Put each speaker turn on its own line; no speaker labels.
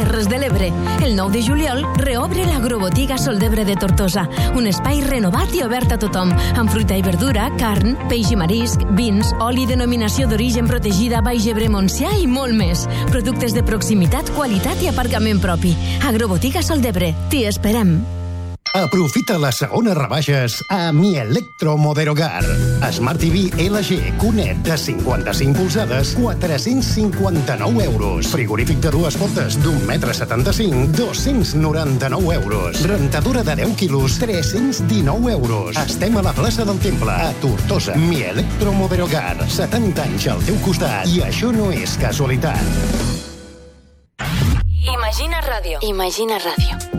Terres de l'Ebre. El 9 de juliol reobre l'Agrobotiga Soldebre de Tortosa, un espai renovat i obert a tothom, amb fruita i verdura, carn, peix i marisc, vins, oli denominació d'origen protegida Baix Ebre Montsià i molt més. Productes de proximitat, qualitat i aparcament propi. Agrobotiga Soldebre. T'hi esperem.
Aprofita les segones rebaixes a Mi Electro Moderogar. Smart TV LG Cunet de 55 polzades, 459 euros. Frigorífic de 2 portes d'1,75 m, 299 euros. Rentadora de 10 quilos, 319 euros. Estem a la plaça del Temple, a Tortosa. Mi Electro Moderogar. 70 anys al teu costat. I això no és casualitat.
Imagina Ràdio. Imagina Ràdio.